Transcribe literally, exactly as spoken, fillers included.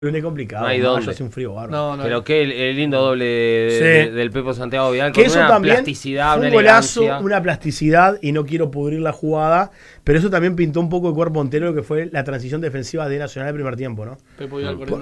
Es complicado, No hay Mayo dónde. hace un frío bárbaro. No, no. Pero que el, el lindo doble de- Sí. de- del Pepo Santiago Vidal Que con eso una también plasticidad, fue una un golazo, elegancia. una plasticidad, y no quiero pudrir la jugada, pero eso también pintó un poco el cuerpo entero, lo que fue la transición defensiva de Nacional el primer tiempo, ¿no? Pepo Vidal corriendo